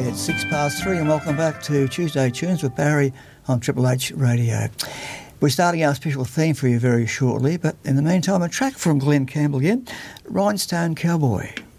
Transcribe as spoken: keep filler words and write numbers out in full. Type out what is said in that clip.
It's six past three and welcome back to Tuesday Tunes with Barry on Triple H Radio. We're starting our special theme for you very shortly, but in the meantime, a track from Glenn Campbell again, Rhinestone Cowboy.